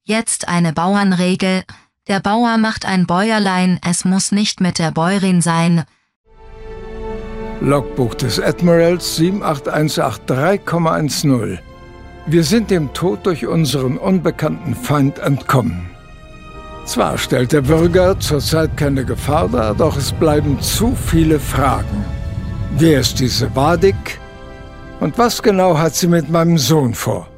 Jetzt eine Bauernregel. Der Bauer macht ein Bäuerlein, es muss nicht mit der Bäuerin sein. Logbuch des Admirals 78183,10. Wir sind dem Tod durch unseren unbekannten Feind entkommen. Zwar stellt der Bürger zurzeit keine Gefahr dar, doch es bleiben zu viele Fragen. Wer ist diese Vadik? Und was genau hat sie mit meinem Sohn vor?